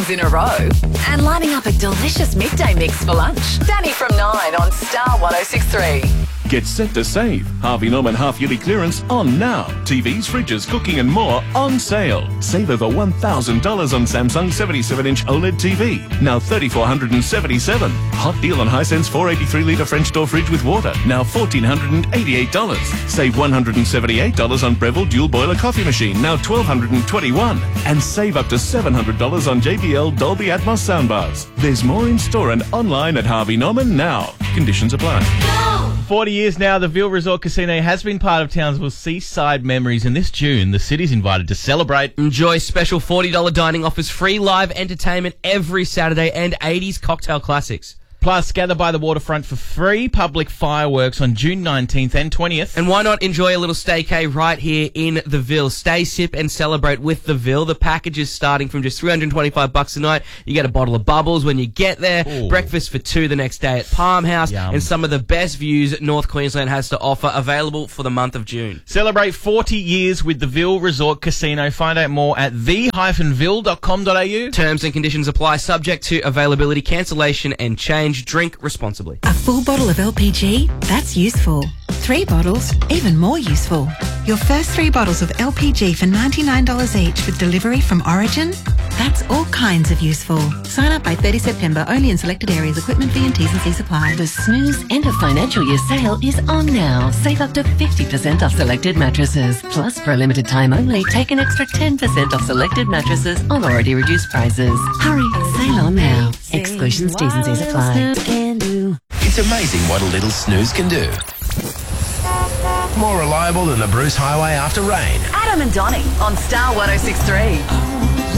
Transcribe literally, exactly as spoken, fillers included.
days in a row and lining up a delicious midday mix for lunch. Danny from nine on Star one oh six point three. Get set to save. Harvey Norman half-yearly clearance on now. T Vs, fridges, cooking and more on sale. Save over one thousand dollars on Samsung seventy-seven inch OLED T V. Now three thousand four hundred seventy-seven dollars. Hot deal on Hisense four hundred eighty-three litre French door fridge with water. Now one thousand four hundred eighty-eight dollars. Save one hundred seventy-eight dollars on Breville dual boiler coffee machine. Now one thousand two hundred twenty-one dollars. And save up to seven hundred dollars on J B L Dolby Atmos soundbars. There's more in store and online at Harvey Norman now. Conditions apply. forty years now, the Ville Resort Casino has been part of Townsville's seaside memories, and this June, the city's invited to celebrate. Enjoy special forty dollars dining offers, free live entertainment every Saturday, and eighties cocktail classics. Plus, gather by the waterfront for free public fireworks on June nineteenth and twentieth. And why not enjoy a little staycay right here in the Ville? Stay, sip, and celebrate with the Ville. The package is starting from just three hundred twenty-five bucks a night. You get a bottle of bubbles when you get there, Ooh. Breakfast for two the next day at Palm House, Yum. and some of the best views North Queensland has to offer, available for the month of June. Celebrate forty years with the Ville Resort Casino. Find out more at the dash ville dot com dot a u. Terms and conditions apply, subject to availability, cancellation, and change. Drink responsibly. A full bottle of L P G? That's useful. Three bottles? Even more useful. Your first three bottles of L P G for ninety-nine dollars each with delivery from Origin? That's all kinds of useful. Sign up by thirtieth September, only in selected areas. Equipment fee and T's and C's apply. The Snooze End of Financial Year sale is on now. Save up to fifty percent off selected mattresses. Plus, for a limited time only, take an extra ten percent off selected mattresses on already reduced prices. Hurry, sale on now. Exclusions, T's and C's apply. It's amazing what a little snooze can do. More reliable than the Bruce Highway after rain. Adam and Donnie on Star one oh six point three.